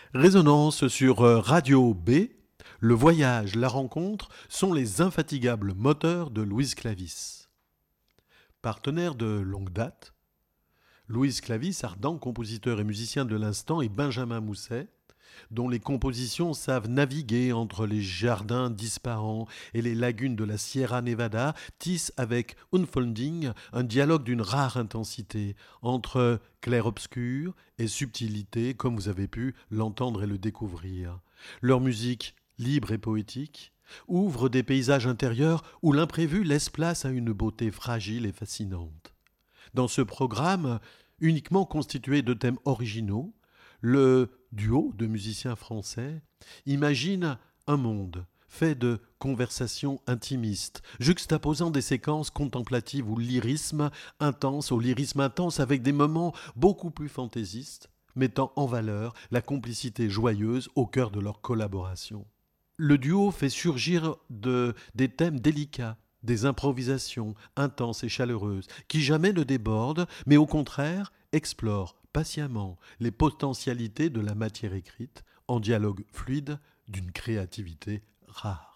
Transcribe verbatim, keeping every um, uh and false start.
Résonance sur euh, Radio B, le voyage, la rencontre sont les infatigables moteurs de Louise Clavis. Partenaire de longue date, Louise Clavis, ardent compositeur et musicien de l'instant, et Benjamin Mousset, dont les compositions savent naviguer entre les jardins d'Ispahan et les lagunes de la Sierra Nevada, tissent avec Unfolding un dialogue d'une rare intensité entre clair-obscur et subtilité, comme vous avez pu l'entendre et le découvrir. Leur musique, libre et poétique, ouvre des paysages intérieurs où l'imprévu laisse place à une beauté fragile et fascinante. Dans ce programme, uniquement constitué de thèmes originaux, le duo de musiciens français imagine un monde fait de conversations intimistes, juxtaposant des séquences contemplatives ou lyrisme intense au lyrisme intense avec des moments beaucoup plus fantaisistes, mettant en valeur la complicité joyeuse au cœur de leur collaboration. Le duo fait surgir de, des thèmes délicats, des improvisations intenses et chaleureuses, qui jamais ne débordent, mais au contraire explorent patiemment les potentialités de la matière écrite en dialogue fluide d'une créativité rare.